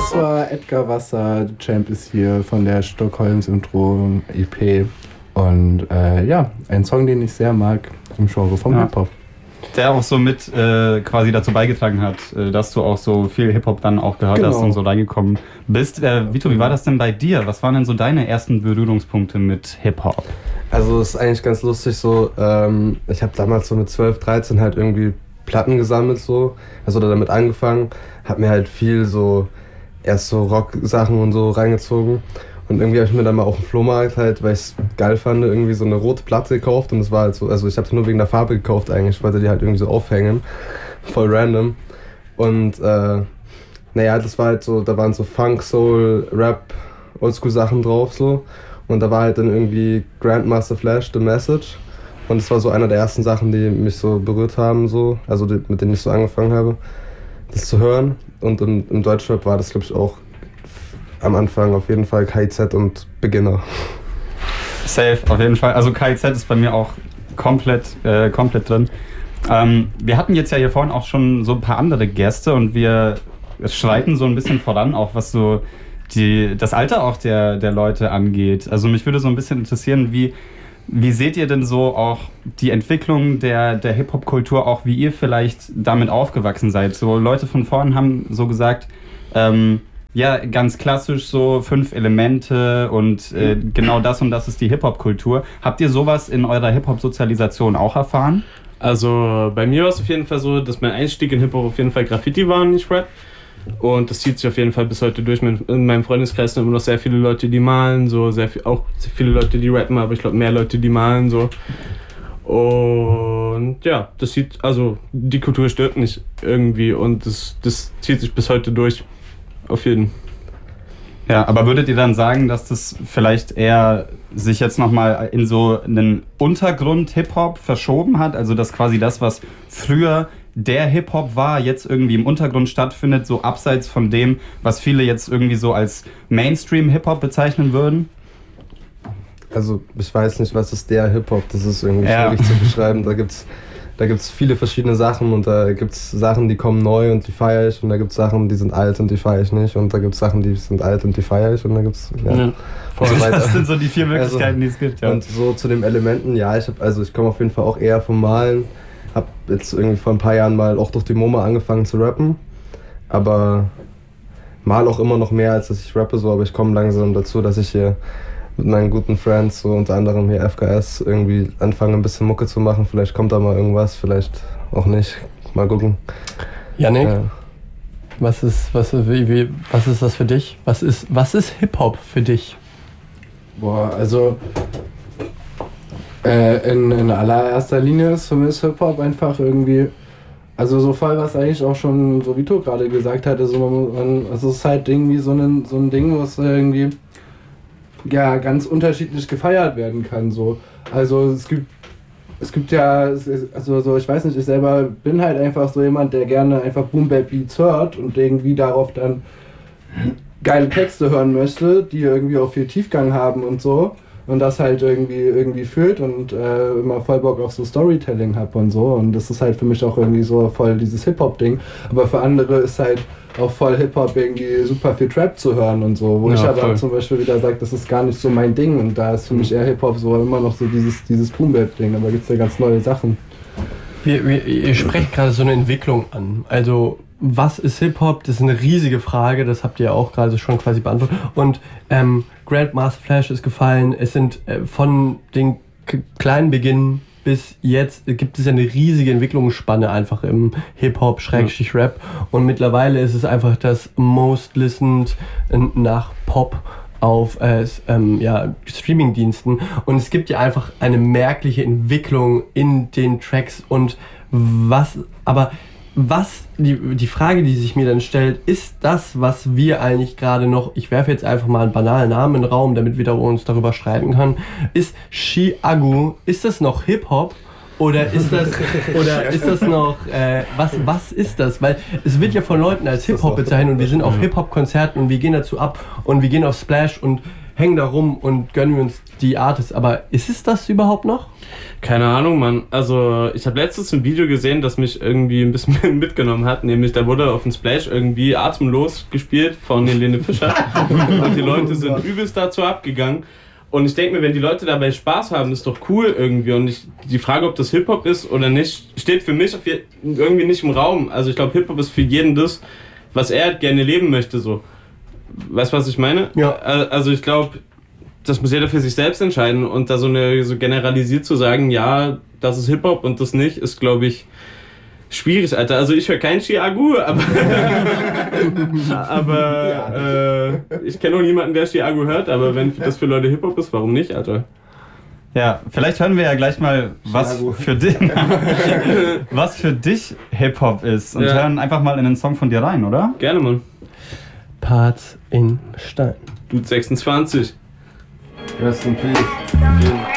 Das war Edgar Wasser, Champ ist hier von der Stockholm-Syndrom EP. Und ein Song, den ich sehr mag im Genre vom Hip-Hop. Der auch so mit quasi dazu beigetragen hat, dass du auch so viel Hip-Hop dann auch gehört hast und so reingekommen bist. Vito, wie war das denn bei dir? Was waren denn so deine ersten Berührungspunkte mit Hip-Hop? Also es ist eigentlich ganz lustig so, ich habe damals so mit 12, 13 halt irgendwie Platten gesammelt so, also damit angefangen, hab mir halt viel so, erst so Rock-Sachen und so reingezogen und irgendwie habe ich mir dann mal auf dem Flohmarkt halt, weil ich es geil fand, irgendwie so eine rote Platte gekauft und es war halt so, also ich habe sie nur wegen der Farbe gekauft eigentlich, ich wollte die halt irgendwie so aufhängen, voll random und das war halt so, da waren so Funk, Soul, Rap, Oldschool-Sachen drauf so. Und da war halt dann irgendwie Grandmaster Flash, The Message. Und es war so einer der ersten Sachen, die mich so berührt haben, so, also mit denen ich so angefangen habe, das zu hören. Und im Deutschrap war das, glaube ich, auch am Anfang auf jeden Fall KIZ und Beginner. Safe, auf jeden Fall. Also KIZ ist bei mir auch komplett drin. Wir hatten jetzt ja hier vorhin auch schon so ein paar andere Gäste und wir schreiten so ein bisschen voran, auch was so das Alter auch der Leute angeht. Also mich würde so ein bisschen interessieren, wie seht ihr denn so auch die Entwicklung der Hip-Hop-Kultur, auch wie ihr vielleicht damit aufgewachsen seid? So Leute von vorn haben so gesagt, ganz klassisch so 5 Elemente und genau das und das ist die Hip-Hop-Kultur. Habt ihr sowas in eurer Hip-Hop-Sozialisation auch erfahren? Also bei mir war es auf jeden Fall so, dass mein Einstieg in Hip-Hop auf jeden Fall Graffiti war und nicht Rap. Und das zieht sich auf jeden Fall bis heute durch. In meinem Freundeskreis sind immer noch sehr viele Leute, die malen, so auch sehr viele Leute, die rappen, aber ich glaube mehr Leute, die malen, so. Und ja, die Kultur stirbt nicht irgendwie und das zieht sich bis heute durch, auf jeden Fall. Ja, aber würdet ihr dann sagen, dass das vielleicht eher sich jetzt nochmal in so einen Untergrund-Hip-Hop verschoben hat? Also dass quasi das, was früher der Hip-Hop war, jetzt irgendwie im Untergrund stattfindet, so abseits von dem, was viele jetzt irgendwie so als Mainstream-Hip-Hop bezeichnen würden? Also ich weiß nicht, was ist der Hip-Hop, das ist irgendwie schwierig zu beschreiben. Da gibt's viele verschiedene Sachen und da gibt's Sachen, die kommen neu und die feiere ich und da gibt's Sachen, die sind alt und die feiere ich nicht und da gibt's Sachen, die sind alt und die feiere ich und da gibt's so weiter. Das sind so die 4 Möglichkeiten, die es gibt. Ja. Und so zu den Elementen, ich komme auf jeden Fall auch eher vom Malen. Hab jetzt irgendwie vor ein paar Jahren mal auch durch die MoMA angefangen zu rappen, aber mal auch immer noch mehr, als dass ich rappe, so, aber ich komme langsam dazu, dass ich hier mit meinen guten Friends, so unter anderem hier FKS, irgendwie anfange ein bisschen Mucke zu machen. Vielleicht kommt da mal irgendwas, vielleicht auch nicht. Mal gucken. Yannick, was ist das für dich? Was ist Hip-Hop für dich? Boah, also in allererster Linie ist für mich Hip-Hop einfach irgendwie, also so voll, was eigentlich auch schon so Vito gerade gesagt hat, also es ist halt irgendwie so ein Ding, was irgendwie ganz unterschiedlich gefeiert werden kann. So. Also es gibt ja, also so, ich weiß nicht, ich selber bin halt einfach so jemand, der gerne einfach Boom-Bap-Beats hört und irgendwie darauf dann geile Texte hören möchte, die irgendwie auch viel Tiefgang haben und so. Und das halt irgendwie fühlt und immer voll Bock auf so Storytelling hab und so. Und das ist halt für mich auch irgendwie so voll dieses Hip-Hop-Ding. Aber für andere ist halt auch voll Hip-Hop irgendwie super viel Trap zu hören und so. Wo ich aber voll zum Beispiel wieder sage, das ist gar nicht so mein Ding. Und da ist für mich eher Hip-Hop so immer noch so dieses Boom-Bap-Ding. Aber gibt's ja ganz neue Sachen. Ihr sprecht gerade so eine Entwicklung an. Also was ist Hip-Hop? Das ist eine riesige Frage, das habt ihr auch gerade schon quasi beantwortet. Und Grandmaster Flash ist gefallen. Es sind von den kleinen Beginn bis jetzt gibt es eine riesige Entwicklungsspanne einfach im Hip-Hop, Rap. Und mittlerweile ist es einfach das most listened nach Pop auf Streaming-Diensten. Und es gibt ja einfach eine merkliche Entwicklung in den Tracks und die Frage, die sich mir dann stellt, ist das, was wir eigentlich gerade noch, ich werfe jetzt einfach mal einen banalen Namen in den Raum, damit wir uns darüber streiten können, ist Chiago, ist das noch Hip-Hop? Oder ist das noch, was ist das? Weil es wird ja von Leuten als Hip-Hop bezeichnet und wir sind auf Hip-Hop-Konzerten und wir gehen dazu ab und wir gehen auf Splash und hängen da rum und gönnen uns die Artists. Aber ist es das überhaupt noch? Keine Ahnung, Mann. Also, ich habe letztens ein Video gesehen, das mich irgendwie ein bisschen mitgenommen hat. Nämlich, da wurde auf dem Splash irgendwie Atemlos gespielt von Helene Fischer. Und die Leute sind übelst dazu abgegangen. Und ich denke mir, wenn die Leute dabei Spaß haben, ist doch cool irgendwie. Und die Frage, ob das Hip-Hop ist oder nicht, steht für mich irgendwie nicht im Raum. Also, ich glaube, Hip-Hop ist für jeden das, was er halt gerne leben möchte, so. Weißt du, was ich meine? Ja. Also, ich glaube, das muss jeder für sich selbst entscheiden und da so generalisiert zu sagen, ja, das ist Hip-Hop und das nicht, ist, glaube ich, schwierig, Alter. Also ich höre kein Chiagu, aber ich kenne auch niemanden, der Chiagu hört, aber wenn das für Leute Hip-Hop ist, warum nicht, Alter? Ja, vielleicht hören wir ja gleich mal, was für dich Hip-Hop ist und hören einfach mal in den Song von dir rein, oder? Gerne, Mann. Parts in Stein. Dude 26. Rest in Peace.